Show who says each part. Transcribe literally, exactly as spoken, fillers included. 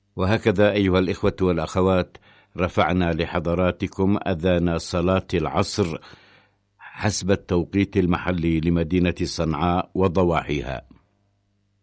Speaker 1: وهكذا أيها الإخوة والأخوات رفعنا لحضراتكم أذان صلاة العصر حسب التوقيت المحلي لمدينة صنعاء وضواحيها.